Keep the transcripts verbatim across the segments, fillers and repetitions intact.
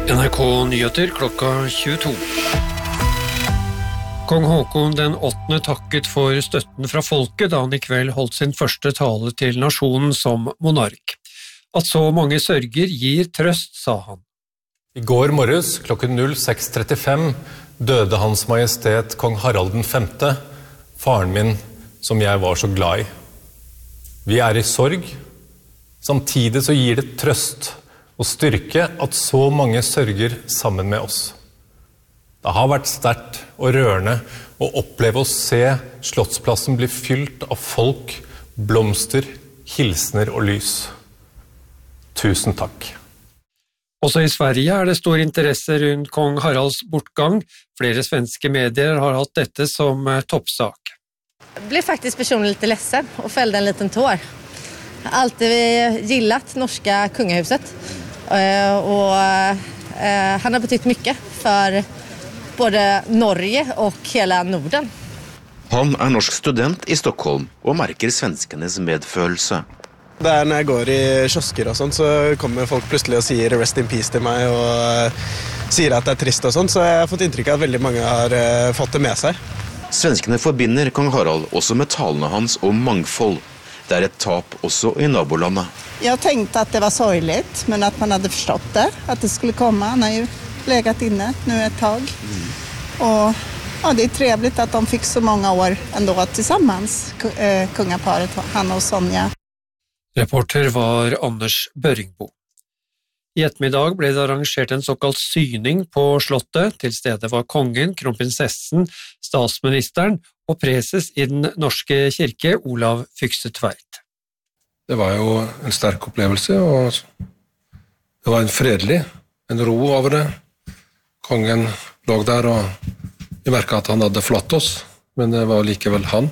N R K Nyheter klokka tjueto. Kong Haakon den åttende takket for støtten fra folket da han I kveld holdt sin første tale til nasjonen som monark. At så mange sørger gir trøst, sa han. I går morges klokken seks trettifem døde Hans Majestet Kong Harald den femte, faren min som jeg var så glad I. Vi er I sorg, samtidig så gir det trøst og styrke at så mange sørger sammen med oss. Det har vært sterkt og rørende å oppleve å se Slottsplassen bli fylt av folk, blomster, hilsner og lys. Tusen takk. Også I Sverige er det stor interesse rundt kong Haralds bortgang. Flere svenske medier har hatt dette som toppsak. Jag blev faktiskt personligen lite ledsen och fällde en liten tår. Jag har alltid gillat norska kungahuset. Och han har betytt mycket för både Norge och hela Norden. Han er norsk student I Stockholm og merker svenskenes medfølelse. Der når jeg går I kiosker og sånt, så kommer folk plutselig og sier rest in peace til meg og sier at det er trist og sånt, så jeg har fått inntrykk av at veldig mange har fått det med seg. Svenskene forbinder kong Harald også med talene hans om mangfold. Det er et tap også I nabolandet. Jag tänkte att det var sorgligt, men att man hade förstått det, att det skulle komma. Han har ju legat inne nu ett tag. Mm. Och ja, det är trevligt att de fick så många år ändå tillsammans, eh, kungaparet, han och Sonja. Reporter var Anders Børingbo. I ettermiddag ble det arrangert en såkalt syning på slottet. Til stede var kongen, kronprinsessen, statsministeren og preses I den norske kirke, Olav Fykse Tveit. Det var jo en sterk opplevelse, og det var en fredelig, en ro over det. Kongen lå der, og vi merket at han hadde flott oss, men det var likevel han.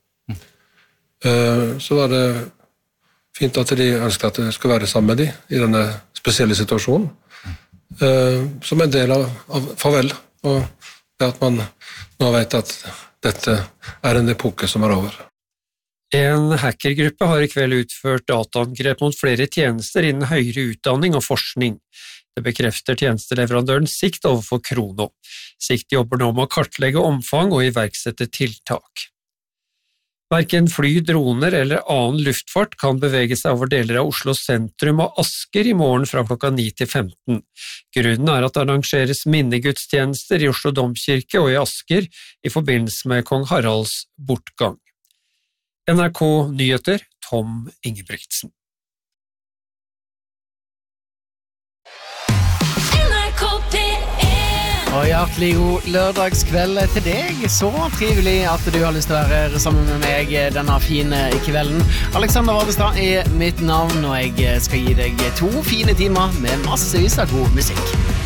Så var det fint at de ønsket at det skulle være sammen med de I denne spesielle situasjonen, som en del av, av farvel, og det at man nå vet at dette er en epoke som er over. En hackergruppe har I kveld utført dataangrep mot flere tjenester innen høyere utdanning og forskning. Det bekrefter tjenesteleverandøren Sikt overfor Krono. Sikt jobber nå med å kartlegge omfang og iverksette tiltak. Hverken fly, droner eller annen luftfart kan bevege seg over deler av Oslo sentrum og Asker I morgen fra klokka ni til femten. Grunnen er at det arrangeres minnegudstjenester I Oslo Domkirke og I Asker I forbindelse med kong Haralds bortgang. N R K Nyheter, Tom Ingebrigtsen. Og hjertelig god lørdagskveld til deg. Så trivelig at du har lyst til å være sammen med meg denne fine kvelden. Alexander Vardestad er mitt navn, og jeg skal gi deg to fine timer med massevis av god musikk.